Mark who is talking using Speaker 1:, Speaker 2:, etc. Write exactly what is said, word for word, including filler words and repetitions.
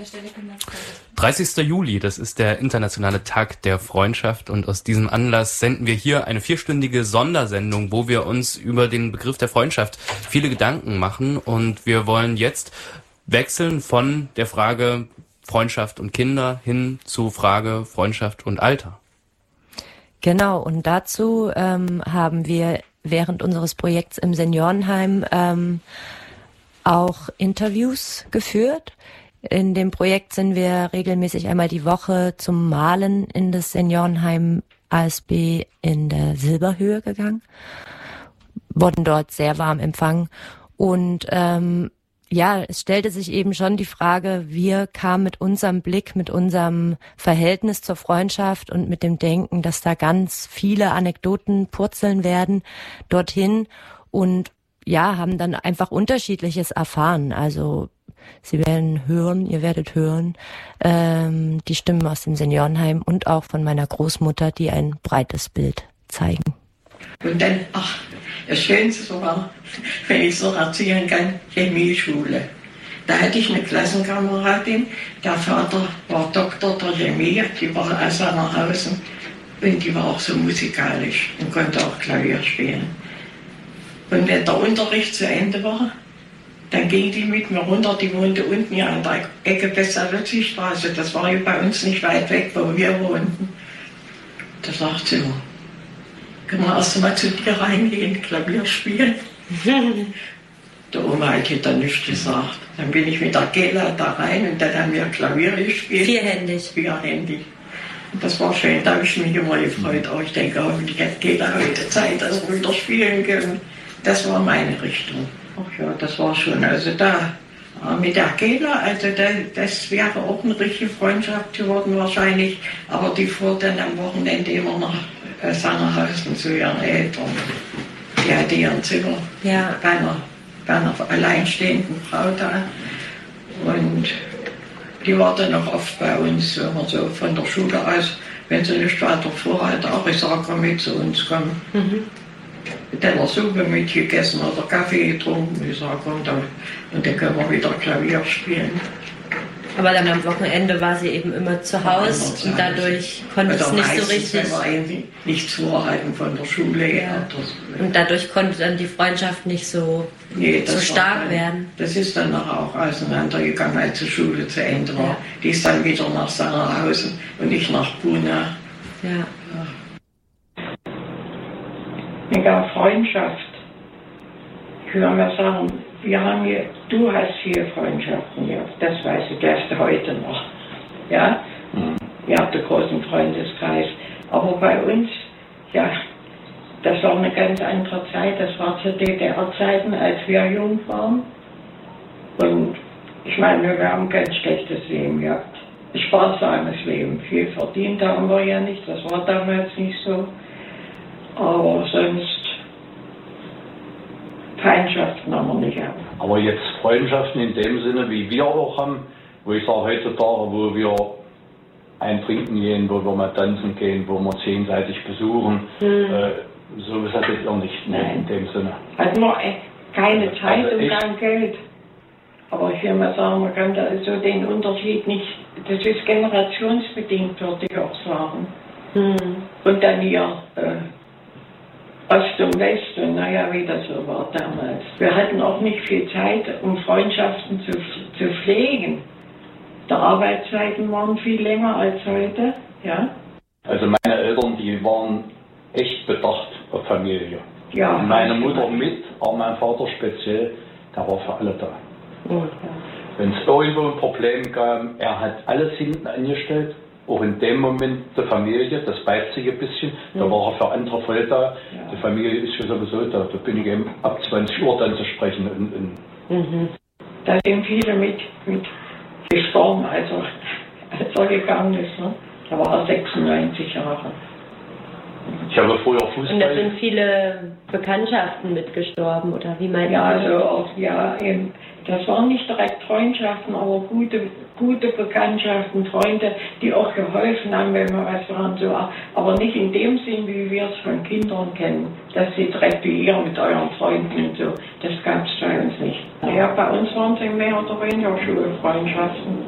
Speaker 1: der Stelle können wir es
Speaker 2: dreißigster Juli, das ist der internationale Tag der Freundschaft und aus diesem Anlass senden wir hier eine vierstündige Sondersendung, wo wir uns über den Begriff der Freundschaft viele Gedanken machen und wir wollen jetzt wechseln von der Frage Freundschaft und Kinder hin zu Frage Freundschaft und Alter.
Speaker 3: Genau, und dazu ähm, haben wir während unseres Projekts im Seniorenheim ähm, auch Interviews geführt. In dem Projekt sind wir regelmäßig einmal die Woche zum Malen in das Seniorenheim A S B in der Silberhöhe gegangen, wurden dort sehr warm empfangen und ähm, ja, es stellte sich eben schon die Frage, wir kamen mit unserem Blick, mit unserem Verhältnis zur Freundschaft und mit dem Denken, dass da ganz viele Anekdoten purzeln werden, dorthin und ja, haben dann einfach Unterschiedliches erfahren. Also Sie werden hören, ihr werdet hören, ähm, die Stimmen aus dem Seniorenheim und auch von meiner Großmutter, die ein breites Bild zeigen.
Speaker 4: Und dann, ach, das Schönste war, wenn ich so erzählen kann, Chemieschule. Da hatte ich eine Klassenkameradin, der Vater war Doktor der Chemie, die war aus Sangerhausen und die war auch so musikalisch und konnte auch Klavier spielen. Und wenn der Unterricht zu Ende war, dann ging die mit mir runter, die wohnte unten hier an der Ecke Pestalozzi-Straße, das war hier bei uns nicht weit weg, wo wir wohnten. Da sagt sie immer, können wir erst mal zu dir reingehen, Klavier spielen? Der Oma hat dann nichts gesagt. Dann bin ich mit der Gela da rein und dann haben wir Klavier gespielt.
Speaker 3: Vierhändig.
Speaker 4: Vierhändig. Und das war schön, da habe ich mich immer gefreut. Aber ich denke, hoffentlich hat Gela heute Zeit, dass wir wieder spielen können. Das war meine Richtung. Ach ja, das war schon, also da mit der Gela, also da, das wäre auch eine richtige Freundschaft geworden wahrscheinlich, aber die fuhr dann am Wochenende immer nach äh, Sangerhausen zu ihren Eltern. Die hatte ihren Zimmer
Speaker 3: ja.
Speaker 4: bei, einer, bei einer alleinstehenden Frau da und die war dann auch oft bei uns, wenn wir so von der Schule aus, wenn sie nicht weiter vorhatte, auch ich sage, komm mit zu uns, komm. Mhm. Dann war Suppe mitgegessen oder Kaffee getrunken. Ich sage, komm, da, und dann können wir wieder Klavier spielen.
Speaker 3: Aber dann am Wochenende war sie eben immer zu Hause und dadurch konnte es nicht so richtig.
Speaker 4: Wenn wir nichts vorhalten von der Schule.
Speaker 3: Ja. Und dadurch konnte dann die Freundschaft nicht so,
Speaker 4: nee,
Speaker 3: so stark
Speaker 4: dann,
Speaker 3: werden.
Speaker 4: Das ist dann nachher auch auseinandergegangen, als die Schule zu Ende war. Ja. Die ist dann wieder nach Sangerhausen und nicht nach Buna.
Speaker 3: Ja.
Speaker 4: Ja. Mit der Freundschaft, ich würde mal sagen, wir haben hier, du hast viele Freundschaften hier, das weiß ich, das hast du heute noch. Ja? Mhm. Ihr habt einen großen Freundeskreis. Aber bei uns, ja, das war eine ganz andere Zeit, das war zu D D R-Zeiten, als wir jung waren. Und ich meine, wir haben ein ganz schlechtes Leben gehabt. Ein sparsames Leben. Viel verdient haben wir ja nicht, das war damals nicht so. Aber sonst Feindschaften haben wir nicht gehabt.
Speaker 5: Aber jetzt Freundschaften in dem Sinne, wie wir auch haben, wo ich sage heutzutage, wo wir ein Trinken gehen, wo wir mal tanzen gehen, wo wir uns gegenseitig besuchen, hm. äh, so was hattet ihr nicht ne, in dem Sinne.
Speaker 4: Hatten wir keine
Speaker 5: also,
Speaker 4: Zeit
Speaker 5: also
Speaker 4: und kein Geld. Aber ich will mal sagen, man kann da so den Unterschied nicht, das ist generationsbedingt, würde ich auch sagen. Hm. Und dann hier äh, Ost und West und naja, wie das so war damals. Wir hatten auch nicht viel Zeit, um Freundschaften zu, zu pflegen. Die Arbeitszeiten waren viel länger als heute, ja.
Speaker 5: Also meine Eltern, die waren echt bedacht auf Familie.
Speaker 4: Ja.
Speaker 5: Meine Mutter mit, aber mein Vater speziell, der war für alle da.
Speaker 4: Ja.
Speaker 5: Wenn es irgendwo ein Problem gab, er hat alles hinten angestellt. Auch in dem Moment die Familie, das beißt sich ein bisschen, da war er für andere voll da. Ja. Die Familie ist ja sowieso da, da bin ich eben ab zwanzig Uhr dann zu sprechen. Und, und
Speaker 4: mhm. Da sind viele mit, mit gestorben, als er, als er gegangen ist. Ne? Da war er sechsundneunzig Jahre.
Speaker 5: Ich habe früher Fußball.
Speaker 3: Und da sind viele Bekanntschaften mitgestorben, oder wie meint
Speaker 4: ja,
Speaker 3: ihr?
Speaker 4: Also auch, ja, eben, das waren nicht direkt Freundschaften, aber gute, gute Bekanntschaften, Freunde, die auch geholfen haben, wenn wir was waren. So, aber nicht in dem Sinn, wie wir es von Kindern kennen, dass sie direkt wie ihr mit euren Freunden und so. Das gab es bei uns nicht. Ja, bei uns waren es mehr oder weniger Schulfreundschaften.